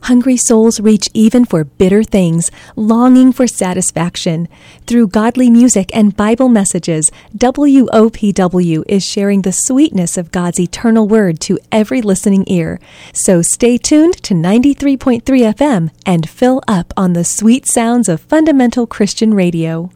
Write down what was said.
Hungry souls reach even for bitter things, longing for satisfaction. Through godly music and Bible messages, WOPW is sharing the sweetness of God's eternal word to every listening ear. So stay tuned to 93.3 FM and fill up on the sweet sounds of fundamental Christian radio.